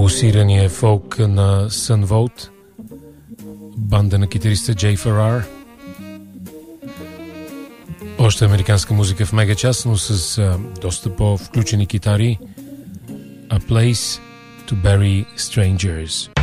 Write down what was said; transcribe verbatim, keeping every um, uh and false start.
Пулсирания фолк на Sun Volt, банда на китариста Джей Феррар. Още американска музика в мегачас, но с а, доста по-включени китари. A Place to Bury Strangers.